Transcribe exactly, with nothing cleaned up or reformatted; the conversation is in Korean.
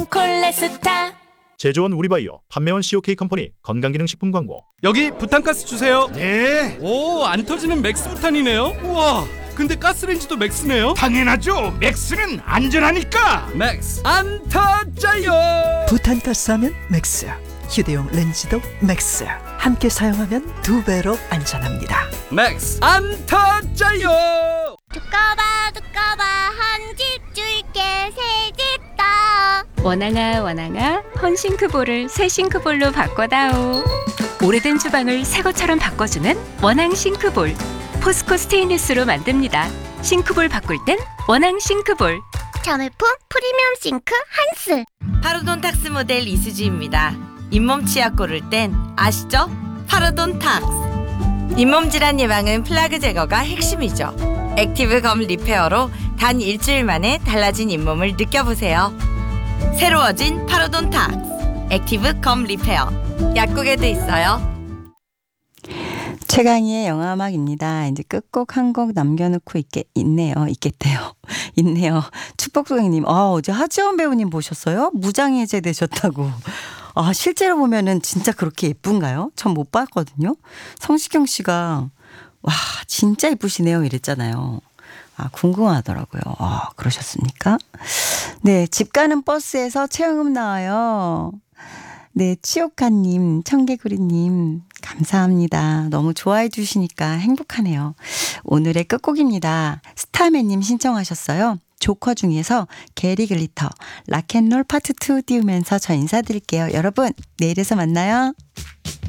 좋은 콜레스타. 제조원 우리바이오, 판매원 씨오케이 컴퍼니 건강기능식품 광고. 여기 부탄가스 주세요. 네, 오, 안 터지는 맥스 부탄이네요. 우와, 근데 가스레인지도 맥스네요. 당연하죠. 맥스는 안전하니까. 맥스 안 터져요. 부탄가스 하면 맥스, 휴대용 렌즈도 맥스. 함께 사용하면 두 배로 안전합니다. 맥스 안 터져요. 두꺼봐 두꺼봐 한 집 줄게 새 집 더. 원앙아 원앙아 헌싱크볼을 새 싱크볼로 바꿔다오. 오래된 주방을 새 것처럼 바꿔주는 원앙 싱크볼. 포스코 스테인리스로 만듭니다. 싱크볼 바꿀 땐 원앙 싱크볼. 자매품 프리미엄 싱크 한스. 파르돈탁스 모델 이수지입니다. 잇몸 치약 고를 땐 아시죠? 파르돈탁스. 잇몸 질환 예방은 플라그 제거가 핵심이죠. 액티브 검 리페어로 단 일주일 만에 달라진 잇몸을 느껴보세요. 새로워진 파르돈탁스 액티브 검 리페어. 약국에도 있어요. 최강희의 영화음악입니다. 이제 끝곡 한 곡 남겨놓고 있게, 있네요. 있겠대요. 있네요. 축복소행님, 아, 어제 하지원 배우님 보셨어요? 무장해제 되셨다고. 아, 실제로 보면은 진짜 그렇게 예쁜가요? 전 못 봤거든요. 성시경 씨가, 와, 진짜 예쁘시네요. 이랬잖아요. 아, 궁금하더라고요. 아, 그러셨습니까? 네, 집 가는 버스에서 최영음 나와요. 네, 치오카님, 청개구리님, 감사합니다. 너무 좋아해 주시니까 행복하네요. 오늘의 끝곡입니다. 스타맨님 신청하셨어요. 조커 중에서 게리 글리터, 락앤롤 파트 투 띄우면서 저 인사드릴게요. 여러분, 내일에서 만나요.